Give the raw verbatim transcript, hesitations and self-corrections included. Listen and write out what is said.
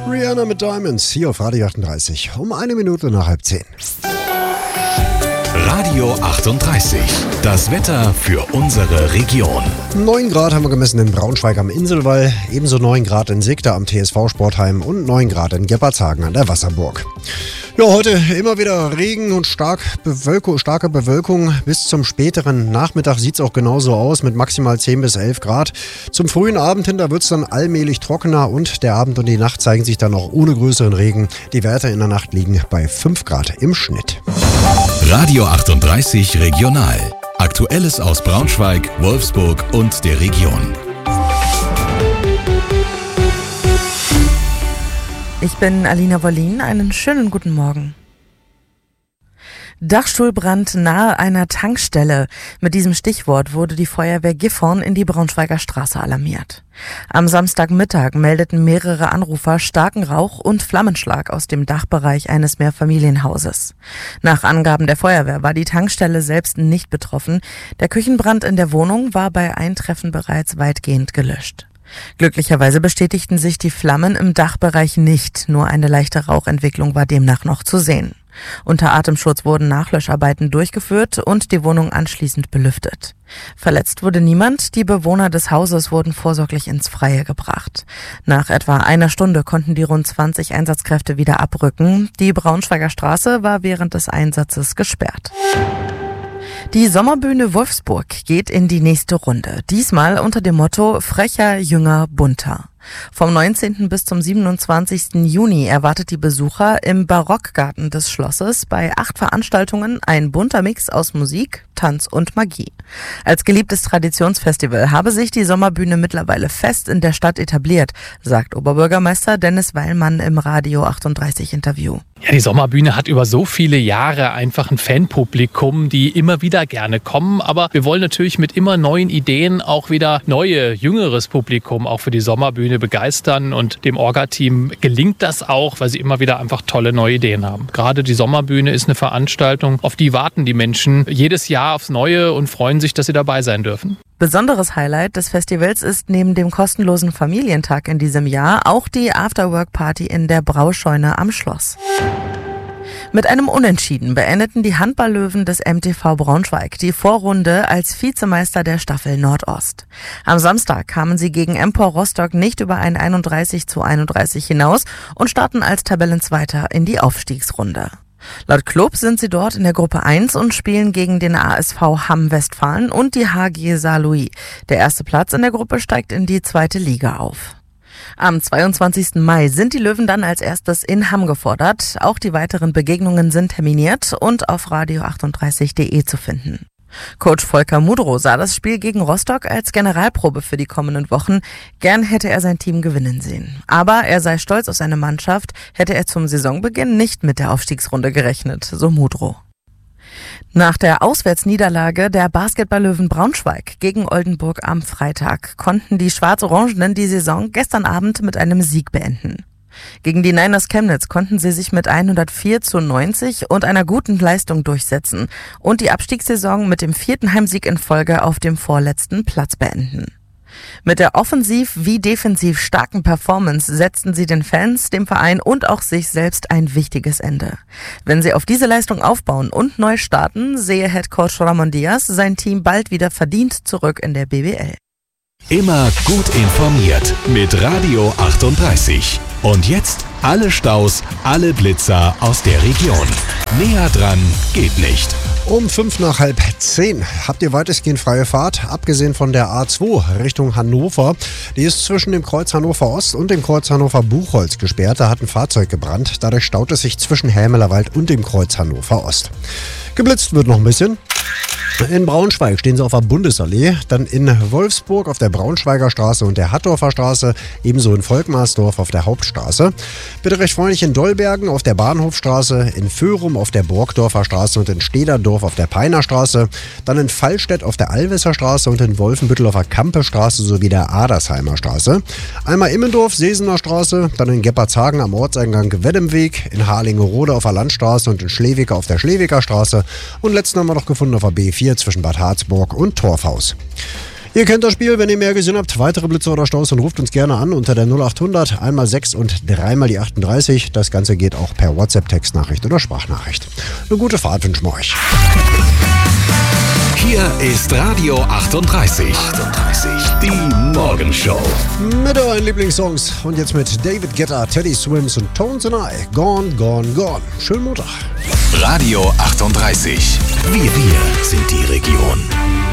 Rihanna mit Diamonds, hier auf Radio achtunddreißig, um eine Minute nach halb zehn. Radio achtunddreißig, das Wetter für unsere Region. neun Grad haben wir gemessen in Braunschweig am Inselwall, ebenso neun Grad in Sigda am T S V-Sportheim und neun Grad in Gebbertshagen an der Wasserburg. Ja, heute immer wieder Regen und stark Bewölkung, starke Bewölkung. Bis zum späteren Nachmittag sieht es auch genauso aus mit maximal zehn bis elf Grad. Zum frühen Abend hin, da wird es dann allmählich trockener und der Abend und die Nacht zeigen sich dann auch ohne größeren Regen. Die Werte in der Nacht liegen bei fünf Grad im Schnitt. Radio achtunddreißig Regional. Aktuelles aus Braunschweig, Wolfsburg und der Region. Ich bin Alina Wollin, einen schönen guten Morgen. Dachstuhlbrand nahe einer Tankstelle. Mit diesem Stichwort wurde die Feuerwehr Gifhorn in die Braunschweiger Straße alarmiert. Am Samstagmittag meldeten mehrere Anrufer starken Rauch und Flammenschlag aus dem Dachbereich eines Mehrfamilienhauses. Nach Angaben der Feuerwehr war die Tankstelle selbst nicht betroffen. Der Küchenbrand in der Wohnung war bei Eintreffen bereits weitgehend gelöscht. Glücklicherweise bestätigten sich die Flammen im Dachbereich nicht, nur eine leichte Rauchentwicklung war demnach noch zu sehen. Unter Atemschutz wurden Nachlöscharbeiten durchgeführt und die Wohnung anschließend belüftet. Verletzt wurde niemand, die Bewohner des Hauses wurden vorsorglich ins Freie gebracht. Nach etwa einer Stunde konnten die rund zwanzig Einsatzkräfte wieder abrücken. Die Braunschweiger Straße war während des Einsatzes gesperrt. Die Sommerbühne Wolfsburg geht in die nächste Runde. Diesmal unter dem Motto Frecher, Jünger, Bunter. Vom neunzehnten bis zum siebenundzwanzigsten Juni erwartet die Besucher im Barockgarten des Schlosses bei acht Veranstaltungen ein bunter Mix aus Musik, Tanz und Magie. Als geliebtes Traditionsfestival habe sich die Sommerbühne mittlerweile fest in der Stadt etabliert, sagt Oberbürgermeister Dennis Weilmann im Radio achtunddreißig Interview. Ja, die Sommerbühne hat über so viele Jahre einfach ein Fanpublikum, die immer wieder gerne kommen. Aber wir wollen natürlich mit immer neuen Ideen auch wieder neue, jüngeres Publikum auch für die Sommerbühne begeistern. Und dem Orga-Team gelingt das auch, weil sie immer wieder einfach tolle neue Ideen haben. Gerade die Sommerbühne ist eine Veranstaltung, auf die warten die Menschen jedes Jahr aufs Neue und freuen sich, dass sie dabei sein dürfen. Besonderes Highlight des Festivals ist neben dem kostenlosen Familientag in diesem Jahr auch die Afterwork-Party in der Brauscheune am Schloss. Mit einem Unentschieden beendeten die Handballlöwen des M T V Braunschweig die Vorrunde als Vizemeister der Staffel Nordost. Am Samstag kamen sie gegen Empor Rostock nicht über ein einunddreißig zu einunddreißig hinaus und starten als Tabellenzweiter in die Aufstiegsrunde. Laut Club sind sie dort in der Gruppe eins und spielen gegen den A S V Hamm Westfalen und die H G Saarlouis. Der erste Platz in der Gruppe steigt in die zweite Liga auf. Am zweiundzwanzigsten Mai sind die Löwen dann als erstes in Hamm gefordert. Auch die weiteren Begegnungen sind terminiert und auf radio achtunddreißig punkt de zu finden. Coach Volker Mudrow sah das Spiel gegen Rostock als Generalprobe für die kommenden Wochen. Gern hätte er sein Team gewinnen sehen. Aber er sei stolz auf seine Mannschaft, hätte er zum Saisonbeginn nicht mit der Aufstiegsrunde gerechnet, so Mudrow. Nach der Auswärtsniederlage der Basketball-Löwen Braunschweig gegen Oldenburg am Freitag konnten die Schwarz-Orangenen die Saison gestern Abend mit einem Sieg beenden. Gegen die Niners Chemnitz konnten sie sich mit hundertvier zu neunzig und einer guten Leistung durchsetzen und die Abstiegssaison mit dem vierten Heimsieg in Folge auf dem vorletzten Platz beenden. Mit der offensiv wie defensiv starken Performance setzten sie den Fans, dem Verein und auch sich selbst ein wichtiges Ende. Wenn sie auf diese Leistung aufbauen und neu starten, sehe Headcoach Ramon Diaz sein Team bald wieder verdient zurück in der B B L. Immer gut informiert mit Radio achtunddreißig. Und jetzt alle Staus, alle Blitzer aus der Region. Näher dran geht nicht. Um fünf nach halb zehn habt ihr weitestgehend freie Fahrt, abgesehen von der A zwei Richtung Hannover. Die ist zwischen dem Kreuz Hannover Ost und dem Kreuz Hannover Buchholz gesperrt. Da hat ein Fahrzeug gebrannt. Dadurch staut es sich zwischen Hämelerwald und dem Kreuz Hannover Ost. Geblitzt wird noch ein bisschen. In Braunschweig stehen sie auf der Bundesallee, dann in Wolfsburg auf der Braunschweiger Straße und der Hattorfer Straße, ebenso in Volkmarsdorf auf der Hauptstraße. Bitte recht freundlich in Dollbergen auf der Bahnhofstraße, in Föhrum auf der Borgdorfer Straße und in Stederdorf auf der Peiner Straße, dann in Fallstedt auf der Alwesser Straße und in Wolfenbüttel auf der Kampestraße sowie der Adersheimer Straße. Einmal Immendorf, Sesener Straße, dann in Gebbertshagen am Ortseingang Weddemweg, in Harlingerode auf der Landstraße und in Schlewicke auf der Schlewicker Straße und letzten haben wir noch gefunden auf der B vier zwischen Bad Harzburg und Torfhaus. Ihr kennt das Spiel, wenn ihr mehr gesehen habt, weitere Blitze oder Staus, dann ruft uns gerne an unter der null acht hundert, einmal sechs und dreimal die achtunddreißig. Das Ganze geht auch per WhatsApp-Textnachricht oder Sprachnachricht. Eine gute Fahrt wünschen wir euch. Hier ist Radio achtunddreißig. achtunddreißig. Die Morgenshow. Mit euren Lieblingssongs. Und jetzt mit David Guetta, Teddy Swims und Tones and I. Gone, gone, gone. Schönen Montag. Radio achtunddreißig. Wir, wir sind die Region.